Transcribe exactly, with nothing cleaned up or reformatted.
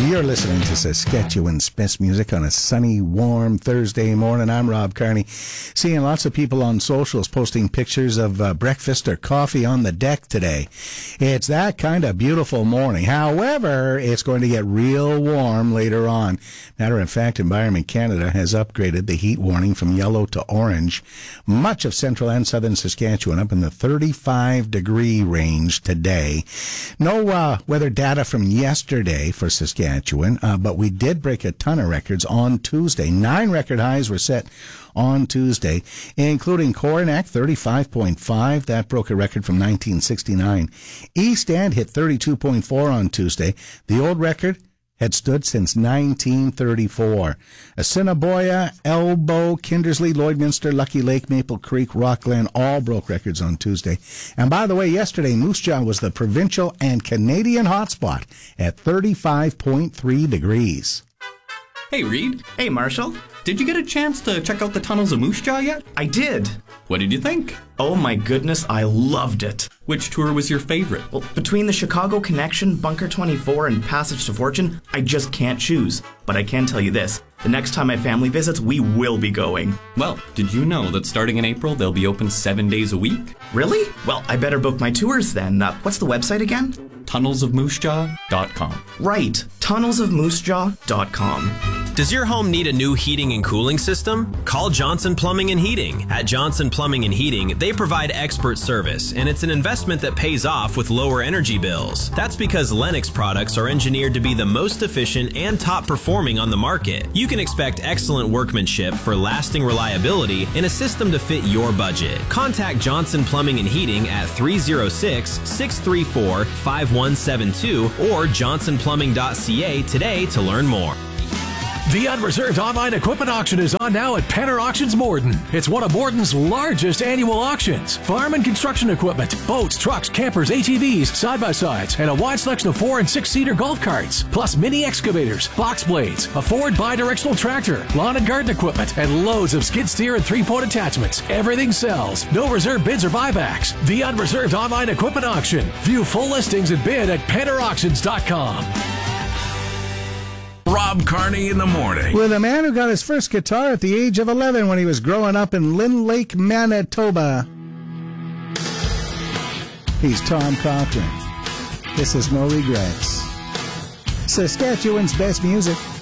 You're listening to Saskatchewan's best music on a sunny, warm Thursday morning. I'm Rob Carney. Seeing lots of people on socials posting pictures of uh, breakfast or coffee on the deck today. It's that kind of beautiful morning. However, it's going to get real warm later on. Matter of fact, Environment Canada has upgraded the heat warning from yellow to orange. Much of central and southern Saskatchewan up in the thirty-five degree range today. No uh, weather data from yesterday for Saskatchewan, uh, but we did break a ton of records on Tuesday. Nine record highs were set on Tuesday, including Coronach, thirty-five point five. That broke a record from nineteen sixty-nine. East End hit thirty-two point four on Tuesday. The old record had stood since nineteen thirty-four. Assiniboia, Elbow, Kindersley, Lloydminster, Lucky Lake, Maple Creek, Rockland all broke records on Tuesday. And by the way, yesterday, Moose Jaw was the provincial and Canadian hotspot at thirty-five point three degrees. Hey, Reed. Hey, Marshall. Did you get a chance to check out the tunnels of Moose Jaw yet? I did. What did you think? Oh my goodness, I loved it. Which tour was your favorite? Well, between the Chicago Connection, Bunker twenty-four, and Passage to Fortune, I just can't choose. But I can tell you this, the next time my family visits, we will be going. Well, did you know that starting in April, they'll be open seven days a week? Really? Well, I better book my tours then. Uh, what's the website again? tunnels of moose jaw dot com. Right, tunnels of moose jaw dot com. Does your home need a new heating and cooling system? Call Johnson Plumbing and Heating. At Johnson Plumbing and Heating, they provide expert service, and it's an investment that pays off with lower energy bills. That's because Lennox products are engineered to be the most efficient and top performing on the market. You can expect excellent workmanship for lasting reliability in a system to fit your budget. Contact Johnson Plumbing and Heating at three oh six, six three four, five one seven two or johnson plumbing dot c a today to learn more. The Unreserved Online Equipment Auction is on now at Penner Auctions Morden. It's one of Morden's largest annual auctions. Farm and construction equipment, boats, trucks, campers, A T Vs, side-by-sides, and a wide selection of four- and six-seater golf carts, plus mini excavators, box blades, a Ford bi-directional tractor, lawn and garden equipment, and loads of skid steer and three-point attachments. Everything sells. No reserve bids or buybacks. The Unreserved Online Equipment Auction. View full listings and bid at penner auctions dot com. Rob Carney in the morning. With a man who got his first guitar at the age of eleven when he was growing up in Lynn Lake, Manitoba. He's Tom Cochrane. This is No Regrets. Saskatchewan's best music.